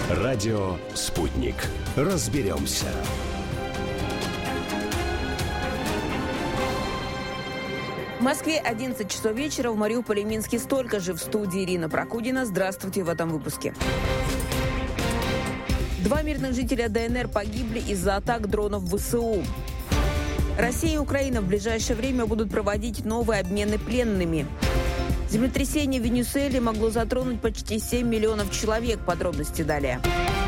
Радио «Спутник». Разберемся. В Москве 11 часов вечера, в Мариуполе и Минске столько же. В студии Ирина Прокудина. Здравствуйте в этом выпуске. 2 мирных жителя ДНР погибли из-за атак дронов ВСУ. Россия и Украина в ближайшее время будут проводить новые обмены пленными. Землетрясение в Венесуэле могло затронуть почти 7 миллионов человек. Подробности далее.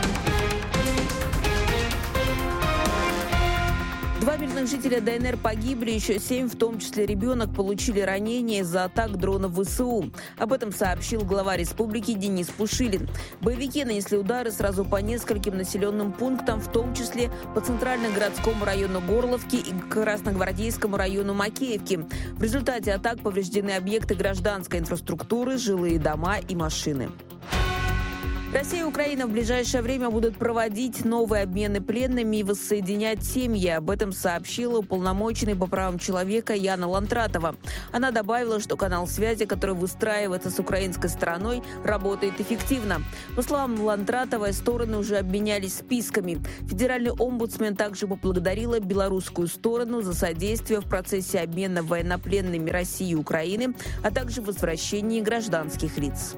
2 мирных жителя ДНР погибли, еще 7, в том числе ребенок, получили ранения из-за атак дронов ВСУ. Об этом сообщил глава республики Денис Пушилин. Боевики нанесли удары сразу по нескольким населенным пунктам, в том числе по центрально-городскому району Горловки и красногвардейскому району Макеевки. В результате атак повреждены объекты гражданской инфраструктуры, жилые дома и машины. Россия и Украина в ближайшее время будут проводить новые обмены пленными и воссоединять семьи. Об этом сообщила уполномоченный по правам человека Яна Лантратова. Она добавила, что канал связи, который выстраивается с украинской стороной, работает эффективно. По словам Лантратовой, стороны уже обменялись списками. Федеральный омбудсмен также поблагодарила белорусскую сторону за содействие в процессе обмена военнопленными России и Украины, а также возвращении гражданских лиц.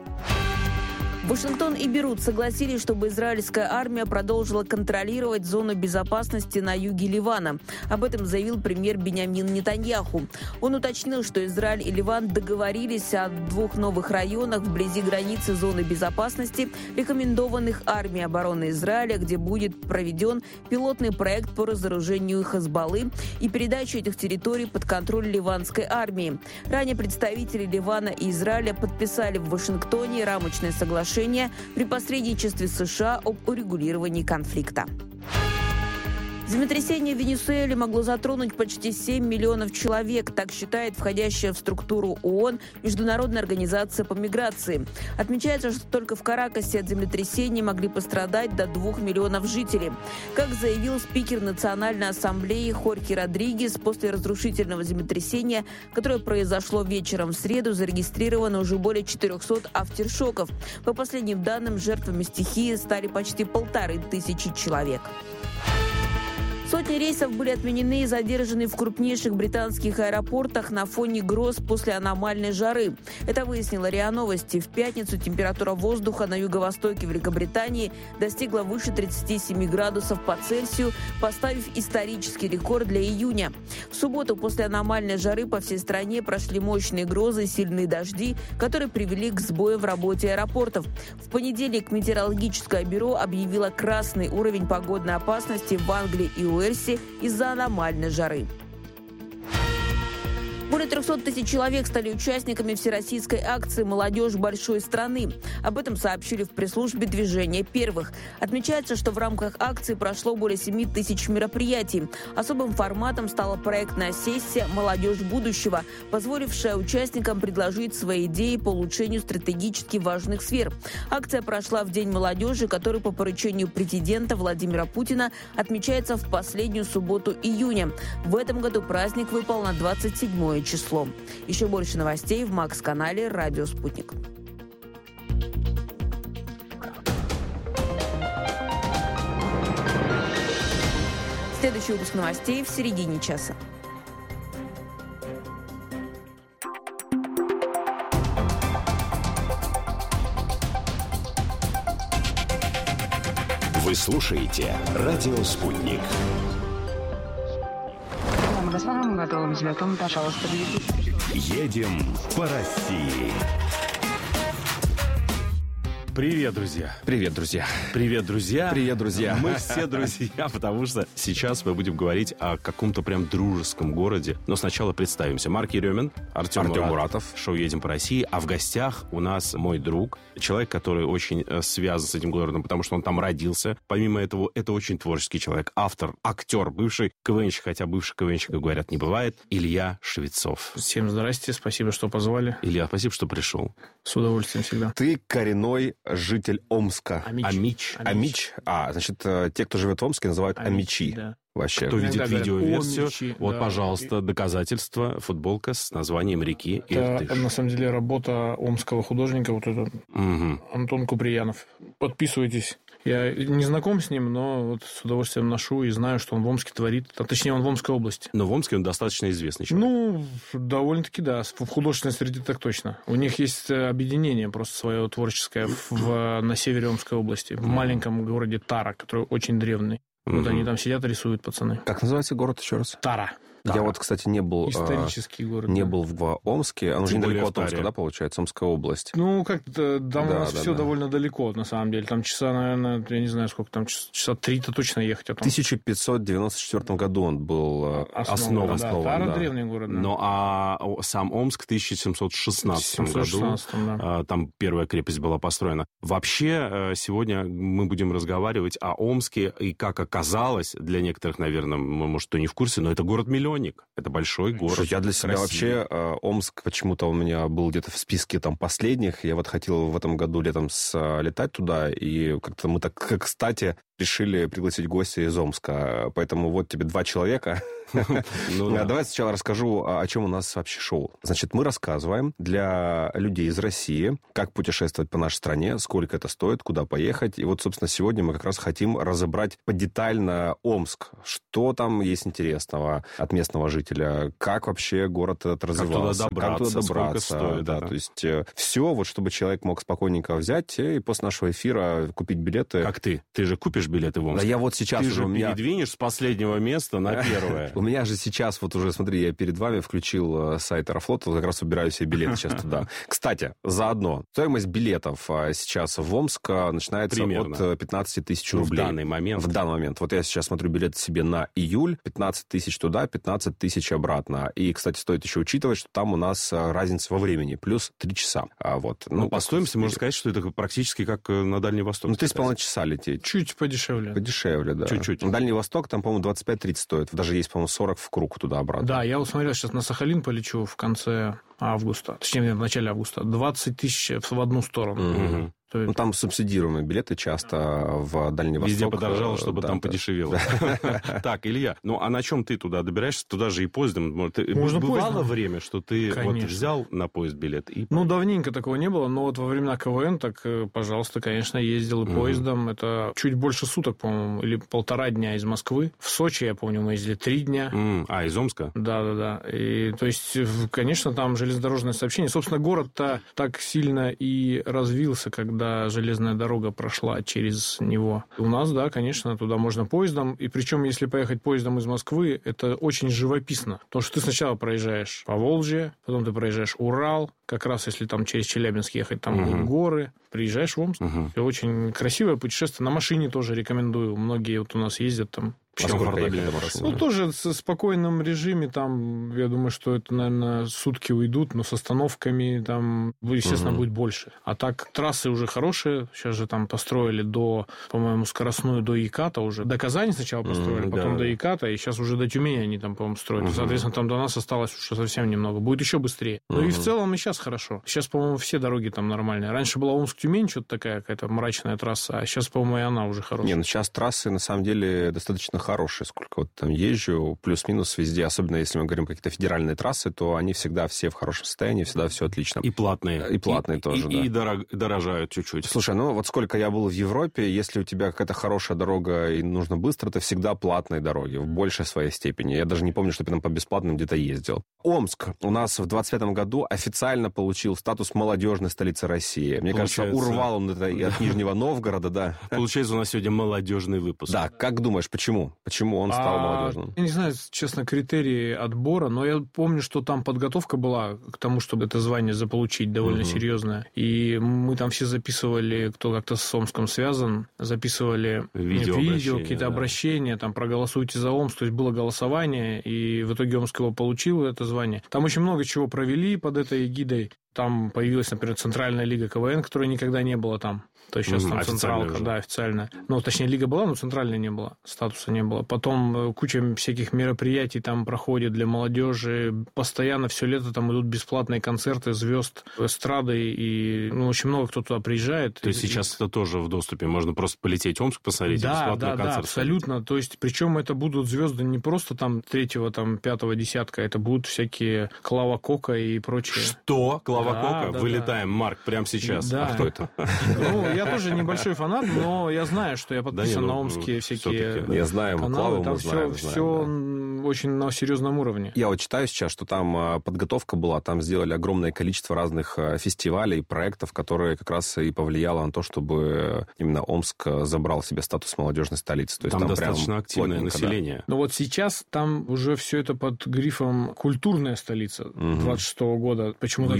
Вашингтон и Бейрут согласились, чтобы израильская армия продолжила контролировать зону безопасности на юге Ливана. Об этом заявил премьер Биньямин Нетаньяху. Он уточнил, что Израиль и Ливан договорились о 2 новых районах вблизи границы зоны безопасности, рекомендованных армией обороны Израиля, где будет проведен пилотный проект по разоружению Хезболлы и передачу этих территорий под контроль ливанской армии. Ранее представители Ливана и Израиля подписали в Вашингтоне рамочное соглашение при посредничестве США об урегулировании конфликта. Землетрясение в Венесуэле могло затронуть почти 7 миллионов человек, так считает входящая в структуру ООН Международная организация по миграции. Отмечается, что только в Каракасе от землетрясения могли пострадать до 2 миллионов жителей. Как заявил спикер Национальной ассамблеи Хорхе Родригес, после разрушительного землетрясения, которое произошло вечером в среду, зарегистрировано уже более 400 афтершоков. По последним данным, жертвами стихии стали почти 1500 человек. Сотни рейсов были отменены и задержаны в крупнейших британских аэропортах на фоне гроз после аномальной жары. Это выяснила РИА Новости. В пятницу температура воздуха на юго-востоке Великобритании достигла выше 37 градусов по Цельсию, поставив исторический рекорд для июня. В субботу после аномальной жары по всей стране прошли мощные грозы и сильные дожди, которые привели к сбоям в работе аэропортов. В понедельник метеорологическое бюро объявило красный уровень погодной опасности в Англии и Уэльсе из-за аномальной жары. Более 300 тысяч человек стали участниками всероссийской акции «Молодежь большой страны». Об этом сообщили в пресс-службе движения первых. Отмечается, что в рамках акции прошло более 7 тысяч мероприятий. Особым форматом стала проектная сессия «Молодежь будущего», позволившая участникам предложить свои идеи по улучшению стратегически важных сфер. Акция прошла в День молодежи, который по поручению президента Владимира Путина отмечается в последнюю субботу июня. В этом году праздник выпал на 27 число. Еще больше новостей в Макс-канале «Радио Спутник». Следующий выпуск новостей в середине часа. Вы слушаете «Радио Спутник». Мы готовы взлетом, пожалуйста, Едем по России. Привет, друзья. Привет, друзья. Привет, друзья. Привет, друзья. Мы все друзья, потому что сейчас мы будем говорить о каком-то прям дружеском городе. Но сначала представимся. Марк Еремин, Артем Муратов. Шоу «Едем по России». А в гостях у нас мой друг, человек, который очень связан с этим городом, потому что он там родился. Помимо этого, это очень творческий человек. Автор, актер, бывший КВНщик, хотя бывших КВНщиков, говорят, не бывает. Илья Швецов. Всем здрасте, спасибо, что позвали. Илья, спасибо, что пришел. С удовольствием всегда. Ты коренной житель Омска. Амич. Значит, те, кто живет в Омске, называют амичи. Да. Вообще. Кто видит видеоверсию, Омичи, вот, да. пожалуйста, доказательства, футболка с названием реки Это, Иртыш. на самом деле, работа омского художника, вот этот Антон Куприянов. Подписывайтесь. Я не знаком с ним, но вот с удовольствием ношу и знаю, что он в Омске творит. Точнее, он в Омской области. Но в Омске он достаточно известный человек. Ну, довольно-таки, да. В художественной среде так точно. У них есть объединение просто свое творческое на севере Омской области, в маленьком городе Тара, который очень древний. Вот они там сидят и рисуют, пацаны. Как называется город еще раз? Тара. Я вот, кстати, не был... Исторический город. Не да. был в Омске. Он же недалеко от Омска, да, получается? Омская область. Ну, как-то там у нас все довольно далеко, на самом деле. Там часа, наверное, я не знаю, сколько там, часа 3-то точно ехать. В 1594 году он был основан. Да, Тара древний город. Да. Ну, а сам Омск в 1716 году. Да. Там первая крепость была построена. Вообще, сегодня мы будем разговаривать о Омске, и как оказалось, для некоторых, наверное, может, кто не в курсе, но это город-миллионник. Это большой город. Я для себя вообще Омск почему-то у меня был где-то в списке там последних. Я вот хотел в этом году летом летать туда, и как-то мы так, как кстати, решили пригласить гостя из Омска. Поэтому вот тебе 2 человека. Давай сначала расскажу, о чем у нас вообще шоу. Значит, мы рассказываем для людей из России, как путешествовать по нашей стране, сколько это стоит, куда поехать. И вот, собственно, сегодня мы как раз хотим разобрать подетально Омск. Что там есть интересного от местного жителя, как вообще город этот развивался, как туда добраться, сколько стоит. Да, то есть все, вот чтобы человек мог спокойненько взять и после нашего эфира купить билеты. Как ты? Ты же купишь билеты в Омск? Да я вот сейчас ты уже... же передвинешь с последнего места на первое. У меня же сейчас, вот уже, смотри, я перед вами включил сайт Аэрофлот, как раз выбираю себе билеты сейчас туда. Кстати, заодно, стоимость билетов сейчас в Омск начинается примерно от 15 тысяч рублей. В данный момент. Вот я сейчас смотрю билеты себе на июль, 15 тысяч туда, 15 тысяч обратно. И, кстати, стоит еще учитывать, что там у нас разница во времени, плюс 3 часа. Вот. Ну, по стоимости можно сказать, что это практически как на Дальний Восток. Ну, 3,5 часа лететь. Чуть подешевле. Подешевле, да. Чуть-чуть. На Дальний Восток там, по-моему, 25-30 стоит. Даже есть, по-моему, 40 в круг туда-обратно. Да, я усмотрел, сейчас на Сахалин полечу в конце августа. Точнее, в начале августа. 20 тысяч в одну сторону. Угу. Ну, там субсидируемые билеты часто в Дальний Восток. Везде подорожало, чтобы там подешевело. Так, Илья, ну а на чем ты туда добираешься? Туда же и поездом. Бывало время, что ты взял на поезд билет? Ну, давненько такого не было, но вот во времена КВН, так, пожалуйста, конечно, ездил и поездом. Это чуть больше суток, по-моему, или 1,5 дня из Москвы. В Сочи, я помню, мы ездили 3 дня. А, из Омска? Да. И, то есть, конечно, там железнодорожное сообщение. Собственно, город-то так сильно и развился, когда железная дорога прошла через него. У нас, да, конечно, туда можно поездом. И причем, если поехать поездом из Москвы, это очень живописно. Потому что ты сначала проезжаешь Поволжье, потом ты проезжаешь Урал. Как раз, если там через Челябинск ехать, там будут горы. Приезжаешь в Омск. Это очень красивое путешествие. На машине тоже рекомендую. Многие вот у нас ездят там. Ну, тоже в спокойном режиме, там, я думаю, что это, наверное, сутки уйдут, но с остановками там, естественно, будет больше. А так, трассы уже хорошие, сейчас же там построили по-моему, скоростную до Еката уже. До Казани сначала построили, потом до Еката, и сейчас уже до Тюмени они там, по-моему, строят. Соответственно, там до нас осталось уже совсем немного. Будет еще быстрее. Ну, и в целом и сейчас хорошо. Сейчас, по-моему, все дороги там нормальные. Раньше была Омск-Тюмень, что-то такая какая-то мрачная трасса, а сейчас, по-моему, и она уже хорошая. Не, ну сейчас трассы, на самом деле, достаточно хорошие. Сколько вот там езжу, плюс-минус везде. Особенно если мы говорим какие-то федеральные трассы, то они всегда все в хорошем состоянии, всегда все отлично. И платные. И платные тоже, да. И дорожают чуть-чуть. Слушай, ну вот сколько я был в Европе, если у тебя какая-то хорошая дорога и нужно быстро, это всегда платные дороги в большей своей степени. Я даже не помню, что я там по бесплатным где-то ездил. Омск у нас в 25 году официально получил статус молодежной столицы России. Мне кажется, урвал он это и от Нижнего Новгорода, да. Получается, у нас сегодня молодежный выпуск. Да, как думаешь, почему? Почему он стал молодежным? Я не знаю, честно, критерии отбора, но я помню, что там подготовка была к тому, чтобы это звание заполучить, довольно серьезная. И мы там все записывали, кто как-то с Омском связан, записывали видео какие-то обращения, там, проголосуйте за Омск, то есть было голосование, и в итоге Омск его получил, это звание. Там очень много чего провели под этой эгидой. Там появилась, например, Центральная лига КВН, которой никогда не было там. То есть сейчас там централка, да, официальная. Ну, точнее, лига была, но центральной не было, статуса не было. Потом куча всяких мероприятий там проходит для молодежи. Постоянно все лето там идут бесплатные концерты звезд эстрады, и очень много кто туда приезжает. То есть сейчас это тоже в доступе? Можно просто полететь в Омск, посмотреть бесплатный концерт? Да, абсолютно. То есть, причем это будут звезды не просто там 3-го, там 5-го десятка, это будут всякие Клава Кока и прочие. Что? Клава Клава Кока, вылетаем, Марк, прямо сейчас. Да. А кто это? Ну, я тоже небольшой фанат, но я знаю, что я подписан на омские всякие Я знаю, каналы. Клаву Там мы знаем. все очень на серьезном уровне. Я вот читаю сейчас, что там подготовка была, там сделали огромное количество разных фестивалей, проектов, которые как раз и повлияло на то, чтобы именно Омск забрал себе статус молодежной столицы. То есть там прям достаточно активное население. Да. Но вот сейчас там уже все это под грифом «культурная столица» 26-го года. Почему-то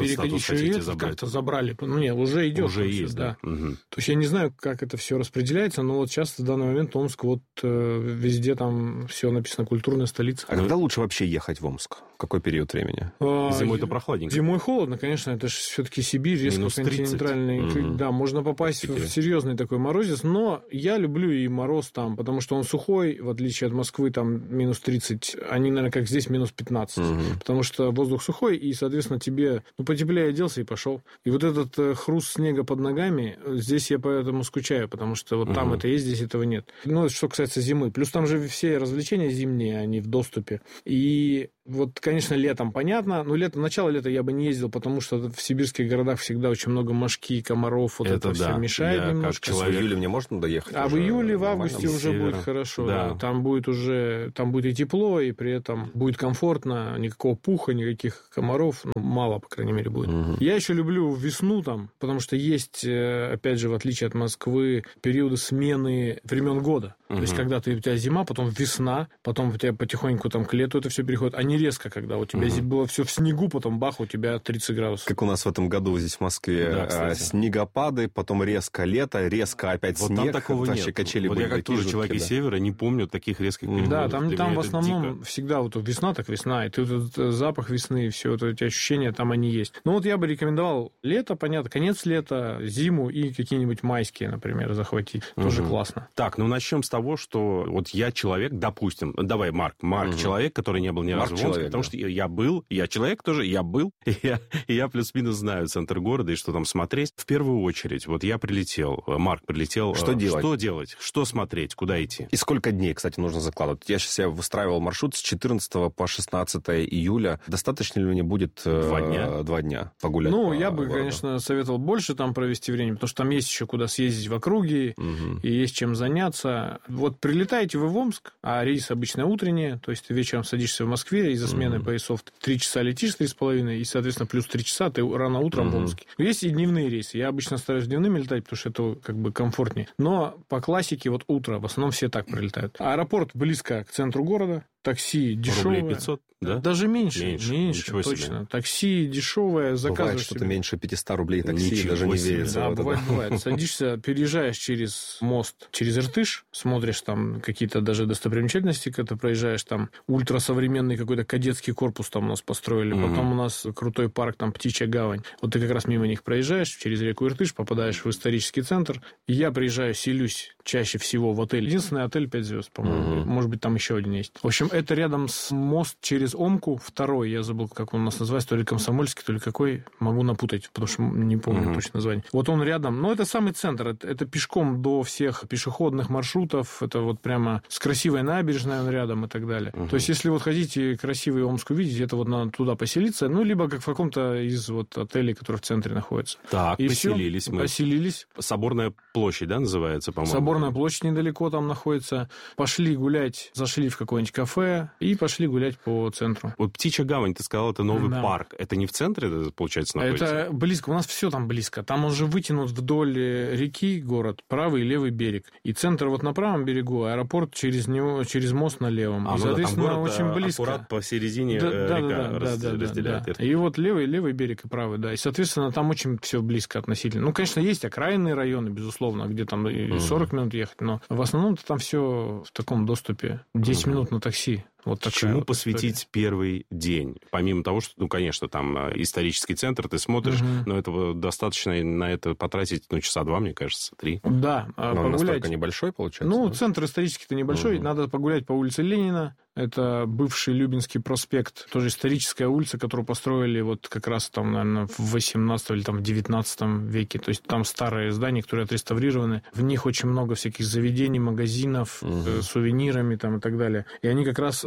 как-то забрали. Ну, нет, уже идет. Уже есть, да. Угу. То есть я не знаю, как это все распределяется, но вот сейчас в данный момент Омск, вот везде там все написано «культурная столица». А когда лучше вообще ехать в Омск? Какой период времени? Зимой-то прохладненько. Зимой холодно, конечно, это же все-таки Сибирь, резко континентальный. Да, можно попасть в серьезный такой морозец, но я люблю и мороз там, потому что он сухой, в отличие от Москвы, там минус 30, они, наверное, как здесь, минус 15, потому что воздух сухой, и, соответственно, тебе, потеплее оделся и пошел. И вот этот хруст снега под ногами, здесь я поэтому скучаю, потому что вот там это есть, здесь этого нет. Ну, что касается зимы. Плюс там же все развлечения зимние, они в доступе. И вот, конечно, летом понятно, но начало лета я бы не ездил, потому что в сибирских городах всегда очень много мошки, комаров, вот это все мешает немножко. В июле мне можно доехать? А в июле, в августе уже будет хорошо. Да. Там будет и тепло, и при этом будет комфортно, никакого пуха, никаких комаров, мало, по крайней мере, будет. Я еще люблю весну там, потому что есть, опять же, в отличие от Москвы, периоды смены времен года. То есть, когда у тебя зима, потом весна, потом у тебя потихоньку там к лету это все переходит, а не резко, когда у тебя было все в снегу, потом бах, у тебя 30 градусов. Как у нас в этом году здесь в Москве снегопады, потом резко лето, резко опять снег. Там такого нет. Качели вот были я как тоже человек из севера не помню таких резких переходов. Да, там в основном всегда вот весна так весна, и ты вот запах весны, и все вот эти ощущения там они есть. Ну вот я бы рекомендовал лето, понятно, конец лета, зиму и какие-нибудь майские, например, захватить. Тоже классно. Так, начнем с того, что вот я человек, допустим, давай, Марк человек, который не был ни разу в Омске, потому что я человек тоже, я был, и я плюс-минус знаю центр города и что там смотреть. В первую очередь, вот я прилетел, Марк прилетел. Что делать? Что делать? Что смотреть? Куда идти? И сколько дней, кстати, нужно закладывать? Я сейчас выстраивал маршрут с 14 по 16 июля. Достаточно ли мне будет 2 дня погулять? Ну, я бы, конечно, советовал больше там провести время, потому что там есть еще куда съездить в округе, и есть чем заняться. Вот прилетаете вы в Омск, а рейс обычно утренний, то есть ты вечером садишься в Москве, из-за смены поясов 3 часа летишь, 3,5, и, соответственно, плюс 3 часа ты рано утром в Омске. Есть и дневные рейсы. Я обычно стараюсь дневными летать, потому что это как бы комфортнее. Но по классике вот утро, в основном все так прилетают. Аэропорт близко к центру города. Такси дешевое. Рублей 500, да? Даже меньше точно. Себе. Такси дешевое, заказываешь. Бывает что-то меньше 500 рублей такси, даже не верится. Да, бывает. Садишься, переезжаешь через мост, через Иртыш, смотришь там какие-то даже достопримечательности, когда проезжаешь, там ультрасовременный какой-то кадетский корпус там у нас построили, потом у нас крутой парк, там Птичья гавань. Вот ты как раз мимо них проезжаешь, через реку Иртыш, попадаешь в исторический центр. И я приезжаю, селюсь чаще всего в отель. Единственный отель 5 звезд, по-моему. Может быть, там еще один есть. В общем, это рядом с мост через Омку, второй, я забыл, как он у нас называется, то ли Комсомольский, то ли какой, могу напутать, потому что не помню точно название. Вот он рядом, но это самый центр, это пешком до всех пешеходных маршрутов, это вот прямо с красивой набережной он рядом и так далее. То есть, если вот хотите красивый Омск увидеть, это вот надо туда поселиться, либо как в каком-то из вот отелей, которые в центре находятся. Так, и поселились мы. Поселились. Соборная площадь, да, называется, по-моему? Соборная площадь недалеко там находится. Пошли гулять, зашли в какое-нибудь кафе, и пошли гулять по центру. Вот Птичья гавань, ты сказал, это новый парк. Это не в центре, получается, находится? Это близко. У нас все там близко. Там он же вытянут вдоль реки город, правый и левый берег. И центр вот на правом берегу, аэропорт через него, через мост на левом. И, соответственно, там город, очень близко. Аккурат посередине река разделяет. И вот левый берег и правый, да. И, соответственно, там очень все близко относительно. Конечно, есть окраинные районы, безусловно, где там 40 минут ехать, но в основном-то там все в таком доступе. 10 минут на такси. Вот чему вот посвятить история. Первый день? Помимо того, что, конечно, там исторический центр, ты смотришь, но этого достаточно на это потратить, часа 2, мне кажется, 3. Да, погулять. Он настолько небольшой, получается? Да? Центр исторический-то небольшой. Надо погулять по улице Ленина. Это бывший Любинский проспект, тоже историческая улица, которую построили вот как раз там, наверное, в 18 или там в 19 веке. То есть там старые здания, которые отреставрированы. В них очень много всяких заведений, магазинов, с сувенирами там и так далее. И они как раз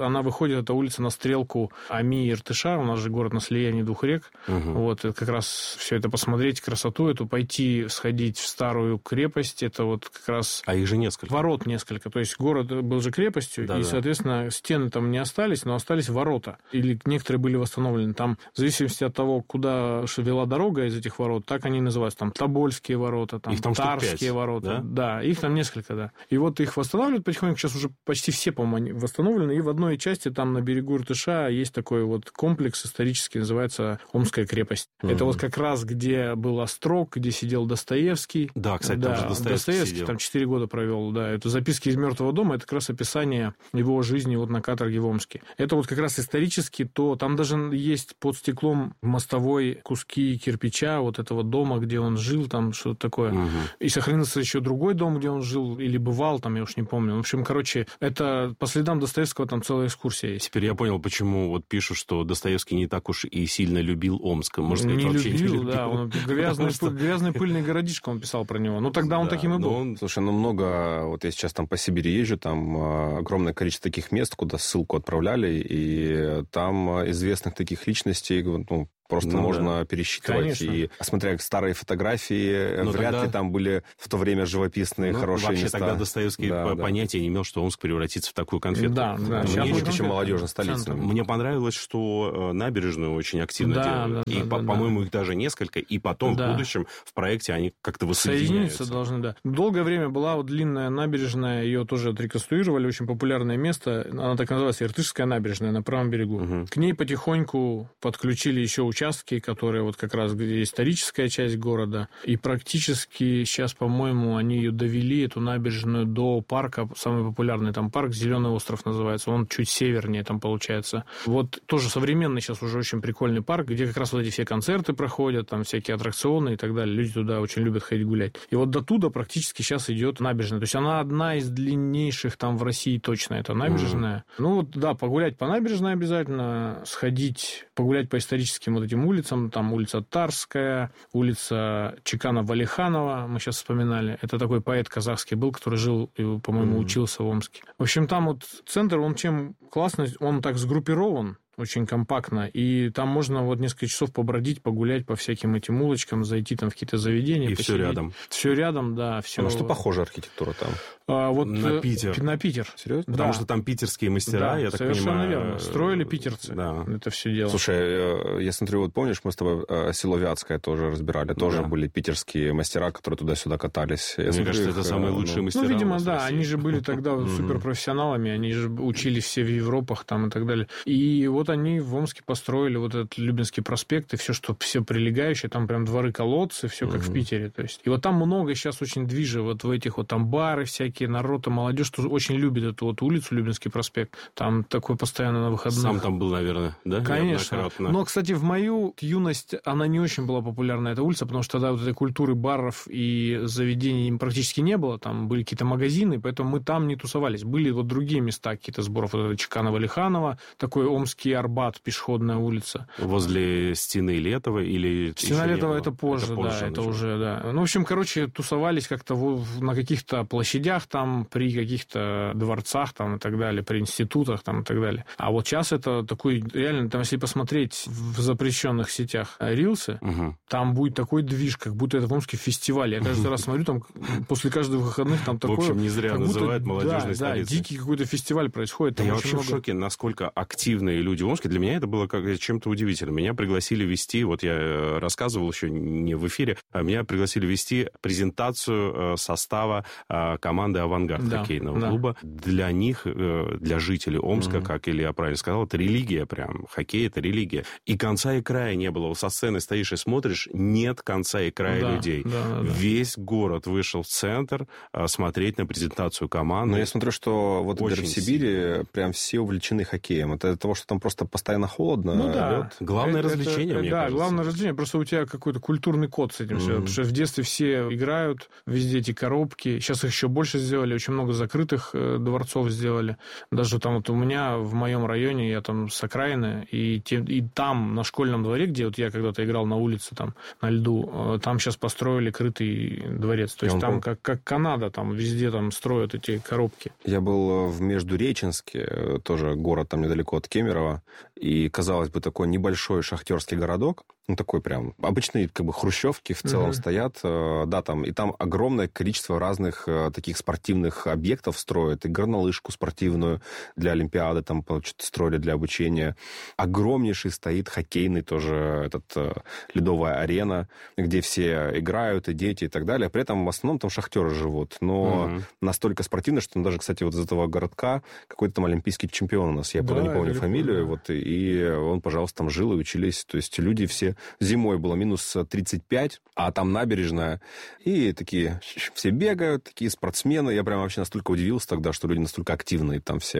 она выходит, эта улица, на стрелку Ами и Иртыша. У нас же город на слиянии двух рек. Вот, это как раз все это посмотреть, красоту эту, пойти, сходить в старую крепость. Это вот как раз... А их же несколько. Ворот несколько. То есть город был же крепостью, и, соответственно, стены там не остались, но остались ворота. Или некоторые были восстановлены. Там, в зависимости от того, куда вела дорога из этих ворот, так они и называются. Там Тобольские ворота, там Тарские ворота. Да, их там несколько, да. И вот их восстанавливают потихоньку. Сейчас уже почти все, по-моему, восстановлены. И в одной части там на берегу Иртыша есть такой вот комплекс исторический, называется Омская крепость. Это вот как раз, где был острог, где сидел Достоевский. Да, кстати, там же Достоевский сидел. Там 4 года провел, да. Это записки из «Мертвого дома», это как раз описание его жизни вот на каторге в Омске. Это вот как раз исторически то... Там даже есть под стеклом мостовой куски кирпича вот этого дома, где он жил, там что-то такое. И сохранился еще другой дом, где он жил или бывал, там, я уж не помню. В общем, короче, это по следам Достоевского там целая экскурсия есть. Теперь я понял, почему вот пишут, что Достоевский не так уж и сильно любил Омск. Можно сказать, вообще не любил. Да, он грязный пыльный городишко, он писал про него. Ну, тогда он таким и был. Слушай, много... Вот я сейчас там по Сибири езжу, там огромное количество таких мест, куда ссылку отправляли, и там известных таких личностей, ну, просто можно пересчитывать. Конечно. И, смотря старые фотографии, вряд ли там были в то время живописные, хорошие вообще места. Тогда Достоевский понятия не имел, что Омск превратится в такую конфетку. Да. Сейчас будет еще молодежная столица. Мне понравилось, что набережную очень активно делают. И, по-моему, их даже несколько. И потом, в будущем, в проекте они как-то воссоединяются. Соединиться должны, да. Долгое время была вот длинная набережная, ее тоже отреконструировали, очень популярное место. Она так называется, Иртышская набережная на правом берегу. К ней потихоньку подключили еще участки, которые вот как раз где историческая часть города, и практически сейчас, по-моему, они ее довели, эту набережную, до парка, самый популярный там парк, Зеленый остров называется, он чуть севернее там получается. Вот тоже современный сейчас уже очень прикольный парк, где как раз вот эти все концерты проходят, там всякие аттракционы и так далее, люди туда очень любят ходить гулять. И вот до туда практически сейчас идет набережная, то есть она одна из длиннейших там в России точно, эта набережная. Ну вот, да, погулять по набережной обязательно, сходить, погулять по историческим вот этим улицам, там улица Тарская, улица Чекана-Валиханова, мы сейчас вспоминали, это такой поэт казахский был, который жил, и, по-моему, учился в Омске. В общем, там вот центр, он чем классный, он так сгруппирован, очень компактно, и там можно вот несколько часов побродить, погулять по всяким этим улочкам, зайти там в какие-то заведения. И все рядом. Все рядом, да. Все... А на что похожа архитектура там? Вот на Питер. На Питер. Серьезно? Потому что там питерские мастера, да, я так совершенно понимаю. Верно. Строили питерцы это все дело. Слушай, я смотрю, вот помнишь, мы с тобой село Вятское тоже разбирали, тоже были питерские мастера, которые туда-сюда катались. Мне кажется, это самые лучшие мастера. Ну, видимо, да, они же были тогда суперпрофессионалами, они же учились все в Европах там и так далее. И вот они в Омске построили вот этот Любинский проспект и все, что все прилегающее, там прям дворы-колодцы, все как в Питере. То есть. И вот там много сейчас очень движа, вот в этих вот там бары всякие, народ и молодежь, что очень любит эту вот улицу, Любинский проспект. Там такой постоянно на выходных. Сам там был, наверное, да? Конечно. Но, кстати, в мою юность она не очень была популярна, эта улица, потому что тогда вот этой культуры баров и заведений практически не было. Там были какие-то магазины, поэтому мы там не тусовались. Были вот другие места какие-то сборов. Вот это Чекана-Валиханова, такой Омский Арбат, пешеходная улица. Возле стены Летова или... Стена Летова это позже, да, это уже, да. Ну, в общем, короче, тусовались как-то на каких-то площадях там, при каких-то дворцах там и так далее, при институтах там и так далее. А вот сейчас это такой, реально, там, если посмотреть в запрещенных сетях рилсы, там будет такой движ, как будто это в Омске фестиваль. Я каждый раз смотрю, там после каждых выходных там такое... В общем, не зря называют молодежной столицей. Да, дикий какой-то фестиваль происходит. Я вообще в шоке, насколько активные люди в Омске. Для меня это было как чем-то удивительным. Меня пригласили вести, вот я рассказывал еще не в эфире, меня пригласили вести презентацию состава команды «Авангард» хоккейного клуба. Для них, для жителей Омска, как Илья правильно сказал, это религия прям. Хоккей — это религия. И конца и края не было. Со сцены стоишь и смотришь, нет конца и края людей. Весь город вышел в центр смотреть на презентацию команды. Но я смотрю, что вот в Сибири прям все увлечены хоккеем. Это из-за того, что там просто просто постоянно холодно. Ну да. Лед. Главное развлечение, мне кажется. Да, главное развлечение. Просто у тебя какой-то культурный код с этим все. Потому что в детстве все играют, везде эти коробки. Сейчас их еще больше сделали, очень много закрытых дворцов сделали. Даже там вот у меня в моем районе, я там с окраины, и там на школьном дворе, где вот я когда-то играл на улице, там на льду, там сейчас построили крытый дворец. То есть там как Канада, там везде там строят эти коробки. Я был в Междуреченске, тоже город там недалеко от Кемерово, и, казалось бы, такой небольшой шахтерский городок, ну, такой прям обычные как бы хрущевки в целом стоят, да, там, и там огромное количество разных таких спортивных объектов строят, и горнолыжку спортивную для Олимпиады там что-то строили для обучения. Огромнейший стоит хоккейный тоже ледовая арена, где все играют, и дети, и так далее. При этом в основном там шахтеры живут, но настолько спортивно, что даже, кстати, вот из этого городка какой-то там олимпийский чемпион у нас, я не помню фамилию, вот, и он, пожалуйста, там жил и учились, то есть люди все... Зимой было минус 35, а там набережная. И такие все бегают, такие спортсмены. Я прям вообще настолько удивился тогда, что люди настолько активные там все.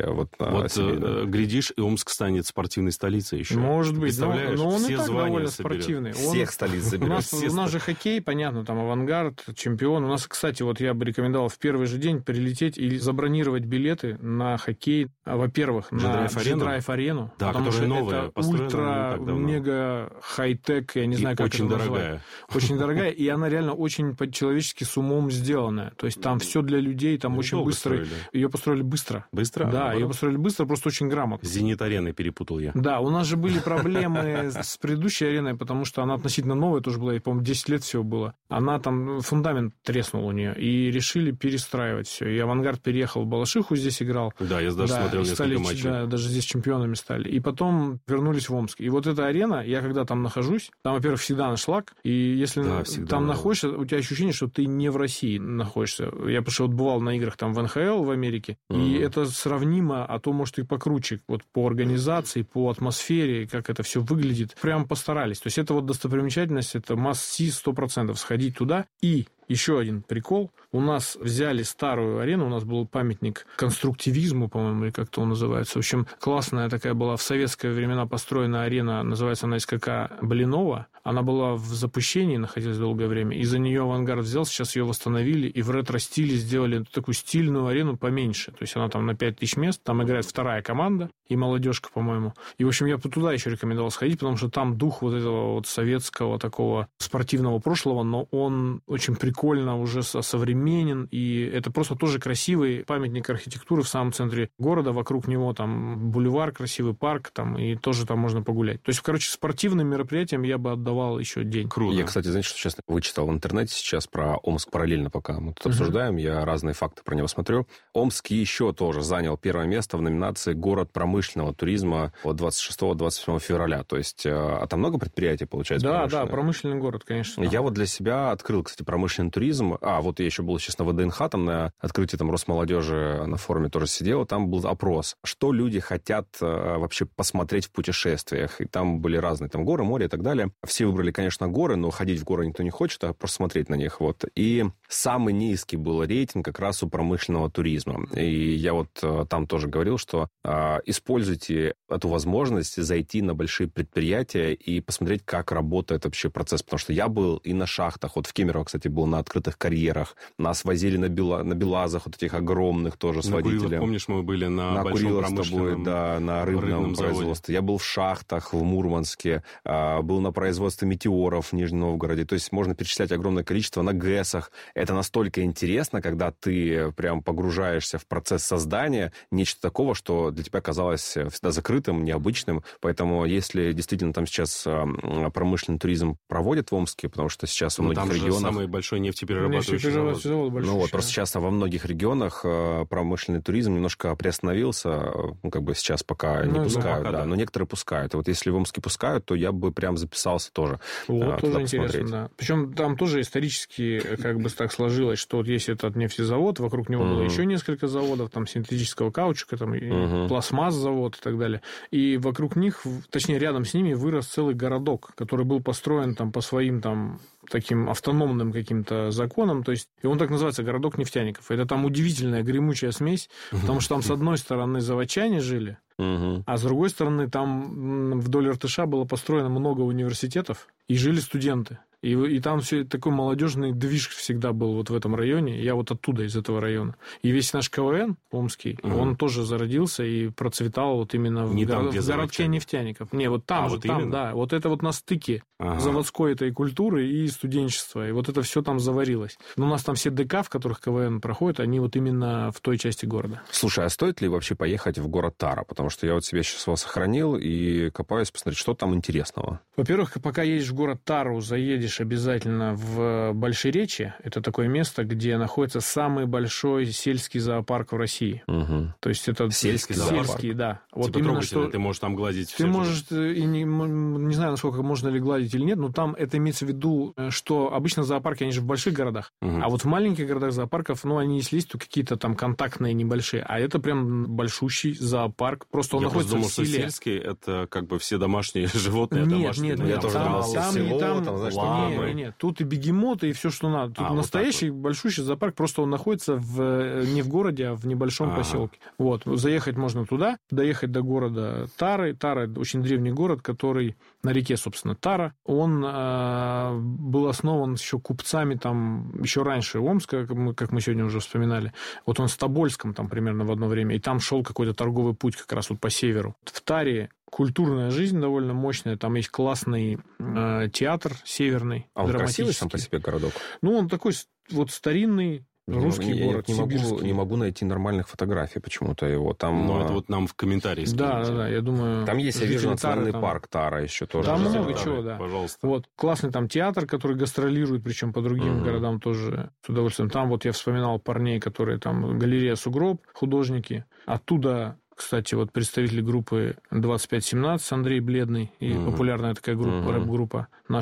Глядишь, и Омск станет спортивной столицей еще. Может быть. Представляешь, но он все и так довольно соберет. спортивный. Всех столиц заберет. У нас же хоккей, понятно, там «Авангард», «Чемпион». У нас, кстати, вот я бы рекомендовал в первый же день прилететь и забронировать билеты на хоккей. Во-первых, на G-Drive-арену. Да, потому что новая, это ультра-мега хай-тек, я не знаю, как очень это назвать. Очень дорогая, и она реально очень по-человечески с умом сделанная. То есть там все для людей, там очень быстро. Ее построили быстро. Быстро? Да, ее построили быстро, просто очень грамотно. С «Зенит-ареной» перепутал я. Да, у нас же были проблемы с предыдущей ареной, потому что она относительно новая тоже была, и, по-моему, 10 лет всего было. Она там, фундамент треснул у нее, и решили перестраивать все. И «Авангард» переехал в Балашиху, здесь играл. Да, я даже смотрел несколько матчей. Да, даже здесь чемпионами стали. И потом вернулись в Омск. И вот эта арена, я когда там нахожусь, там, во-первых, всегда аншлаг, и если там находишься, у тебя ощущение, что ты не в России находишься. Я потому что бывал на играх там в НХЛ в Америке, и это сравнимо, а то, может, и покруче, вот по организации, по атмосфере, как это все выглядит. Прям постарались. То есть это вот достопримечательность, это must-see 100%, сходить туда. И еще один прикол. У нас взяли старую арену, у нас был памятник конструктивизму, по-моему, или как-то он называется. В общем, классная такая была в советские времена построена арена, называется она СКК Блинова. Она была в запущении, находилась долгое время, и за нее «Авангард» взял, сейчас ее восстановили, и в ретро-стиле сделали такую стильную арену поменьше. То есть она там на 5000 мест, там играет вторая команда, и молодежка, по-моему. И, в общем, я туда еще рекомендовал сходить, потому что там дух вот этого вот советского такого спортивного прошлого, но он очень прикольно уже современен, и это просто тоже красивый памятник архитектуры в самом центре города, вокруг него там бульвар, красивый парк, там, и тоже там можно погулять. То есть, короче, спортивным мероприятиям я бы отдавал еще день. Круто. Я, кстати, знаете, что честно, вычитал в интернете сейчас про Омск параллельно, пока мы тут обсуждаем, я разные факты про него смотрю. Омск еще тоже занял первое место в номинации «Город промышленного туризма» от 26-27 февраля. То есть, а там много предприятий, получается? Да, промышленный город, конечно. Я вот для себя открыл, кстати, промышленный туризм. Вот я еще был сейчас на ВДНХ, там на открытии там Росмолодежи на форуме тоже сидел, там был опрос, что люди хотят вообще посмотреть в путешествиях. И там были разные, там горы, море и так далее. Все выбрали, конечно, горы, но ходить в горы никто не хочет, а просто смотреть на них. Вот. И самый низкий был рейтинг как раз у промышленного туризма. И я вот там тоже говорил, что используйте эту возможность зайти на большие предприятия и посмотреть, как работает вообще процесс. Потому что я был и на шахтах, вот в Кемерово, кстати, был на открытых карьерах. Нас возили на Белазах, вот этих огромных тоже с водителем. Курилах, помнишь, мы были на большом промышленном на рыбном производстве. Я был в шахтах в Мурманске, был на производстве метеоров в Нижнем Новгороде. То есть можно перечислять огромное количество на ГЭСах. Это настолько интересно, когда ты прям погружаешься в процесс создания нечто такого, что для тебя казалось всегда закрытым, необычным. Поэтому если действительно там сейчас промышленный туризм проводят вОмске, потому что сейчас во многих регионах... Там же самый большой нефтеперерабатывающий завод. Вот, просто сейчас во многих регионах промышленный туризм немножко приостановился. Сейчас пока не пускают. Но некоторые пускают. И вот если в Омске пускают, то я бы прям записался тоже. Вот, тоже интересно, да. Причем там тоже исторически так сложилось, что вот есть этот нефтезавод, вокруг него было еще несколько заводов, там синтетического каучука, там и пластмасс-завод и так далее. И вокруг них, точнее, рядом с ними вырос целый городок, который был построен там по своим там таким автономным каким-то законам, то есть, и он так называется, городок нефтяников. Это там удивительная гремучая смесь, потому что там с одной стороны заводчане жили, А с другой стороны, там вдоль Иртыша было построено много университетов, и жили студенты. И там все такой молодежный движ всегда был вот в этом районе. Я вот оттуда, из этого района. И весь наш КВН омский, он тоже зародился и процветал вот именно в городке нефтяников. Не, вот там же, вот там, да. Вот это вот на стыке заводской этой культуры и студенчества. И вот это все там заварилось. Но у нас там все ДК, в которых КВН проходит, они вот именно в той части города. Слушай, а стоит ли вообще поехать в город Тара? Потому что я вот себе сейчас его сохранил и копаюсь посмотреть, что там интересного. Во-первых, пока едешь в город Тару, заедешь обязательно в Большеречье. Это такое место, где находится самый большой сельский зоопарк в России. То есть это сельский зоопарк? Сельский, да. Вот типа именно что... ты можешь там гладить все. Ты можешь, и не знаю, насколько можно ли гладить или нет, но там это имеется в виду, что обычно зоопарки, они же в больших городах. А вот в маленьких городах зоопарков, ну, они если есть, то какие-то там контактные небольшие. А это прям большущий зоопарк. Просто он находится в селе. Что сельский — это как бы все домашние животные. Нет, я тоже думал, село, нет. Тут и бегемоты, и все, что надо. Тут настоящий вот большущий зоопарк, просто он находится не в городе, а в небольшом поселке. Вот. Заехать можно туда, доехать до города Тары. Тара — очень древний город, который на реке, собственно, Тара. Он был основан еще купцами там еще раньше Омска, как мы сегодня уже вспоминали. Вот он с Тобольском там примерно в одно время, и там шел какой-то торговый путь как раз вот по северу. В Таре культурная жизнь довольно мощная. Там есть классный театр северный. А он красивый сам по себе городок? Ну, он такой вот старинный русский город. Я не могу найти нормальных фотографий почему-то его. Там... Ну, это вот нам в комментарии скиньте. Да, я думаю... Там есть, я вижу, национальный парк Тара еще тоже. Там много чего, да. Пожалуйста. Вот. Классный там театр, который гастролирует, причем по другим городам тоже с удовольствием. Там вот я вспоминал парней, которые там... Галерея «Сугроб», художники. Оттуда... Кстати, вот представители группы 2517, Андрей Бледный, и популярная такая группа, рэп-группа